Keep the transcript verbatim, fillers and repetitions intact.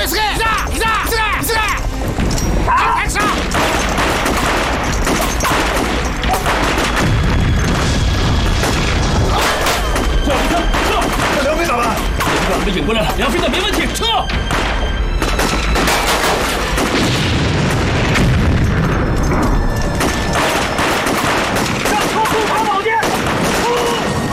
对四 K， 一炸一炸四 K 四 K， 开始。 快点撤！撤！ 那梁飞咋办？ 把他们引过来了，梁飞的没问题，撤！